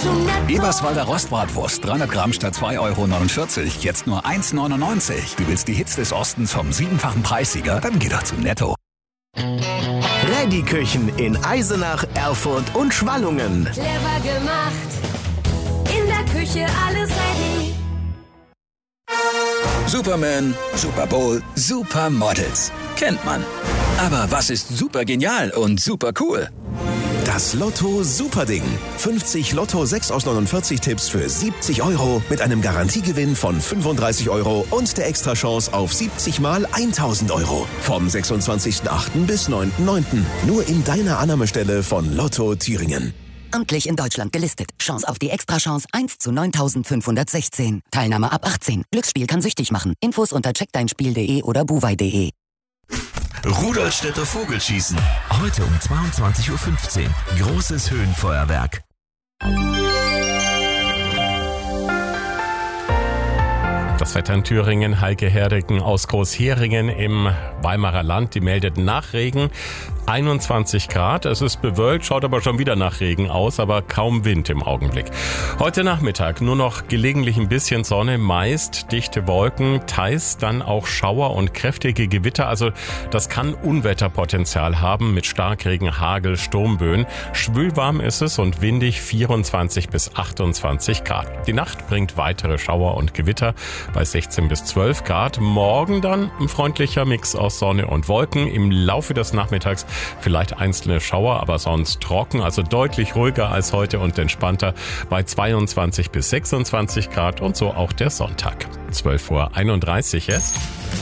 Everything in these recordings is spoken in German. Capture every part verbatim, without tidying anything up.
zu Netto. Eberswalder Rostbratwurst, dreihundert Gramm statt zwei Euro neunundvierzig, jetzt nur eins neunundneunzig. Du willst die Hits des Ostens vom siebenfachen Preissieger? Dann geh doch zu Netto. Ready Küchen in Eisenach, Erfurt und Schwallungen. Clever gemacht, in der Küche alles ready. Superman, Super Bowl, Supermodels. Kennt man. Aber was ist super genial und super cool? Das Lotto Superding. fünfzig Lotto sechs aus neunundvierzig Tipps für siebzig Euro mit einem Garantiegewinn von fünfunddreißig Euro und der Extrachance auf siebzig mal tausend Euro. Vom sechsundzwanzigsten achten bis neunten neunten Nur in deiner Annahmestelle von Lotto Thüringen. Amtlich in Deutschland gelistet. Chance auf die Extrachance eins zu neuntausendfünfhundertsechzehn. Teilnahme ab achtzehn. Glücksspiel kann süchtig machen. Infos unter check dein spiel punkt de oder buwei punkt de. Rudolstädter Vogelschießen. Heute um zweiundzwanzig Uhr fünfzehn. Großes Höhenfeuerwerk. Das Wetter in Thüringen, Heike Herdegen aus Großheringen im Weimarer Land, die meldet Nachregen. einundzwanzig Grad, es ist bewölkt, schaut aber schon wieder nach Regen aus, aber kaum Wind im Augenblick. Heute Nachmittag nur noch gelegentlich ein bisschen Sonne, meist dichte Wolken, teils dann auch Schauer und kräftige Gewitter, also das kann Unwetterpotenzial haben mit Starkregen, Hagel, Sturmböen. Schwülwarm ist es und windig vierundzwanzig bis achtundzwanzig Grad. Die Nacht bringt weitere Schauer und Gewitter bei sechzehn bis zwölf Grad. Morgen dann ein freundlicher Mix aus Sonne und Wolken. Im Laufe des Nachmittags vielleicht einzelne Schauer, aber sonst trocken, also deutlich ruhiger als heute und entspannter bei zweiundzwanzig bis sechsundzwanzig Grad und so auch der Sonntag. zwölf Uhr einunddreißig jetzt.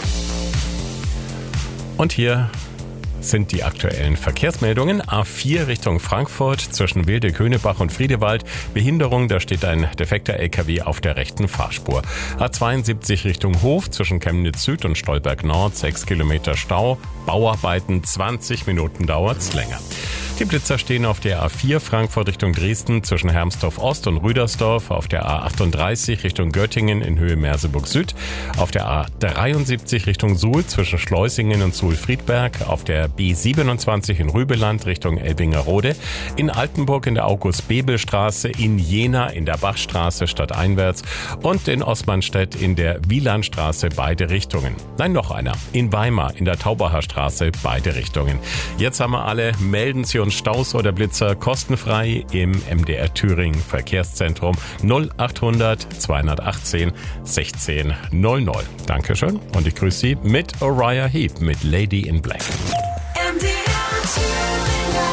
Und hier sind die aktuellen Verkehrsmeldungen. A vier Richtung Frankfurt zwischen Wilde-Könebach und Friedewald. Behinderung, da steht ein defekter L K W auf der rechten Fahrspur. A zweiundsiebzig Richtung Hof zwischen Chemnitz Süd und Stolberg Nord. sechs Kilometer Stau. Bauarbeiten, zwanzig Minuten dauert's länger. Die Blitzer stehen auf der A vier Frankfurt Richtung Dresden zwischen Hermsdorf Ost und Rüdersdorf, auf der A achtunddreißig Richtung Göttingen in Höhe Merseburg Süd, auf der A dreiundsiebzig Richtung Suhl zwischen Schleusingen und Suhl-Friedberg, auf der B siebenundzwanzig in Rübeland Richtung Elbingerode, in Altenburg in der August-Bebel-Straße, in Jena in der Bachstraße stadteinwärts und in Osmanstedt in der Wielandstraße beide Richtungen. Nein, noch einer. In Weimar in der Taubacher Straße beide Richtungen. Jetzt haben wir alle, melden Sie uns Staus oder Blitzer kostenfrei im M D R Thüringen Verkehrszentrum null achthundert zweihundertachtzehn sechzehn null null. Dankeschön und ich grüße Sie mit Uriah Heep mit Lady in Black. M D R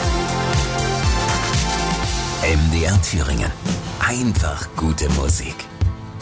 Thüringen. M D R Thüringen. Einfach gute Musik.